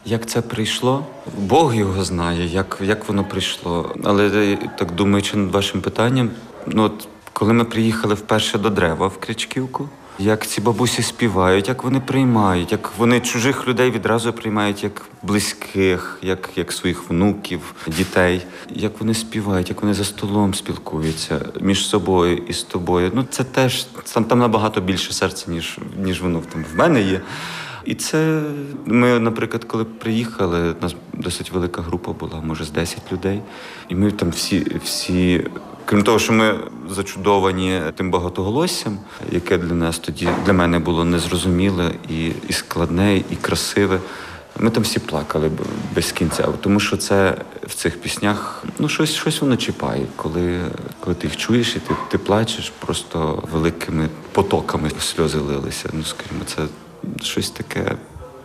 Як це прийшло? Бог його знає, як воно прийшло. Але так думаючи над вашим питанням, коли ми приїхали вперше до Древа в Крячківку, як ці бабусі співають, як вони приймають, як вони чужих людей відразу приймають як близьких, як своїх внуків, дітей, як вони співають, як вони за столом спілкуються між собою і з тобою. Це теж, там набагато більше серця, ніж воно там в мене є. І це, ми, наприклад, коли приїхали, у нас досить велика група була, може з 10 людей. І ми там всі, крім того, що ми зачудовані тим багатоголоссям, яке для нас тоді, для мене було незрозуміле і складне, і красиве. Ми там всі плакали без кінця, тому що це в цих піснях, щось воно чіпає, коли ти їх чуєш і ти плачеш, просто великими потоками сльози лилися. Скажімо, це щось таке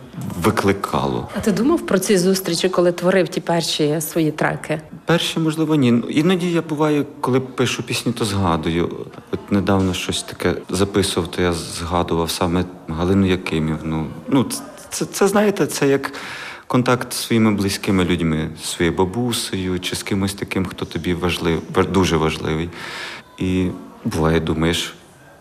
викликало. А ти думав про ці зустрічі, коли творив ті перші свої треки? Перші, можливо, ні. Іноді я буваю, коли пишу пісні, то згадую. От недавно щось таке записував, то я згадував саме Галину Якимівну. Це, знаєте, це як контакт з своїми близькими людьми, з своєю бабусею чи з кимось таким, хто тобі дуже важливий. І буває, думаєш,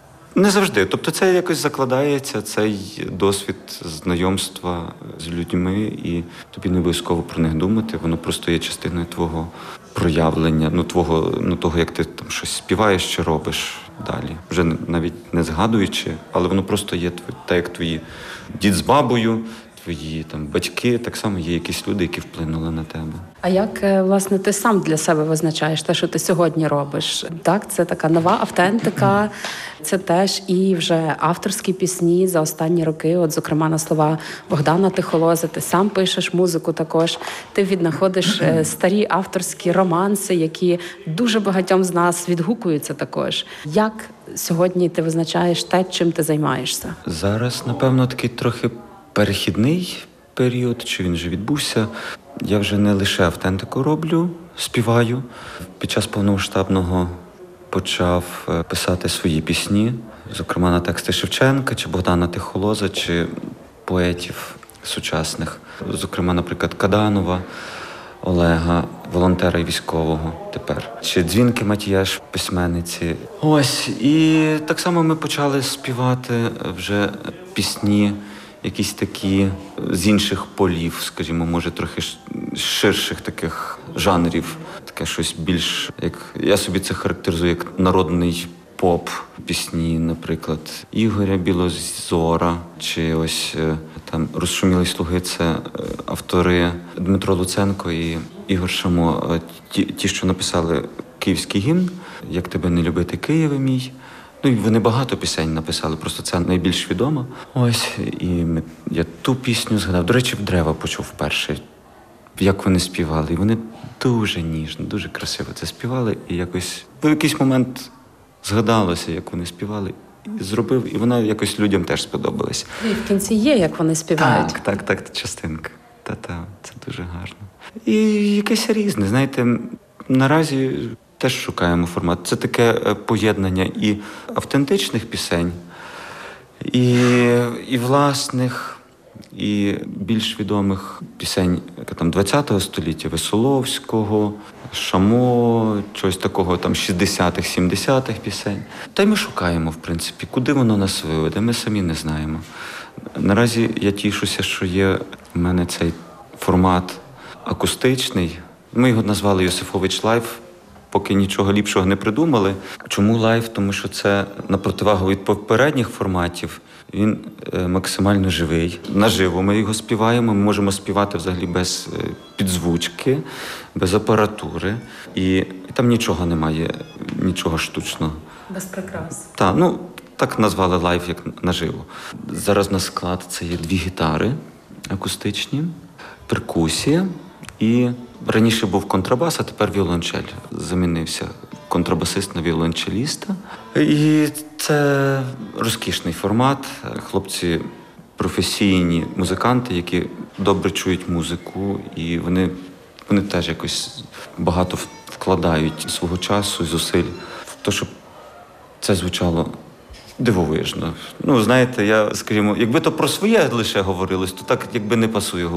не завжди. Тобто це якось закладається, цей досвід знайомства з людьми, і тобі не обов'язково про них думати, воно просто є частиною твого проявлення, того, як ти там щось співаєш чи робиш далі. Вже навіть не згадуючи, але воно просто є так, як твої дід з бабою, твої там батьки, так само є якісь люди, які вплинули на тебе. А як, власне, ти сам для себе визначаєш те, що ти сьогодні робиш? Так, це така нова автентика, це теж і вже авторські пісні за останні роки, от, зокрема, на слова Богдана Тихолоза, ти сам пишеш музику також, ти віднаходиш старі авторські романси, які дуже багатьом з нас відгукуються також. Як сьогодні ти визначаєш те, чим ти займаєшся? Зараз, напевно, такий трохи перехідний період, чи він вже відбувся. Я вже не лише автентику роблю, співаю. Під час повномасштабного почав писати свої пісні, зокрема на тексти Шевченка, чи Богдана Тихолоза, чи поетів сучасних. Зокрема, наприклад, Каданова, Олега, волонтера і військового тепер. Чи Дзвінки Матіяш, письменниці. Ось, і так само ми почали співати вже пісні, якісь такі з інших полів, скажімо, може трохи ширших таких жанрів. Таке щось більш, як я собі це характеризую, як народний поп, пісні, наприклад, Ігоря Білозора, чи ось там «Розшумілі слуги» – це автори Дмитро Луценко і Ігор Шамо, ті, що написали київський гімн «Як тебе не любити, Києве мій». І вони багато пісень написали, просто це найбільш відомо. Ось, і я ту пісню згадав. До речі, в Древа почув вперше, як вони співали. І вони дуже ніжно, дуже красиво це співали. І якось в якийсь момент згадалося, як вони співали. І зробив, і вона якось людям теж сподобалась. І в кінці є, як вони співають. Так, частинка. Це дуже гарно. І якесь різне, знаєте, наразі теж шукаємо формат. Це таке поєднання і автентичних пісень, і власних, і більш відомих пісень там 20-го століття, Веселовського, Шамо, чогось такого там 60-х, 70-х пісень. Та й ми шукаємо, в принципі, куди воно нас виведе, ми самі не знаємо. Наразі я тішуся, що є в мене цей формат акустичний. Ми його назвали «Йосифович Лайв», поки нічого ліпшого не придумали. Чому лайв? Тому що це на противагу від попередніх форматів. Він максимально живий. Наживо ми його співаємо. Ми можемо співати взагалі без підзвучки, без апаратури. І там нічого немає, нічого штучного. Без прикрас. Так назвали лайв, як наживо. Зараз на склад це є 2 гітари акустичні, перкусія і раніше був контрабас, а тепер віолончель. Замінився контрабасист на віолончеліста. І це розкішний формат. Хлопці професійні музиканти, які добре чують музику, і вони теж якось багато вкладають свого часу і зусиль в те, щоб це звучало дивовижно. Знаєте, скажімо, якби то про своє лише говорилось, то так якби не пасує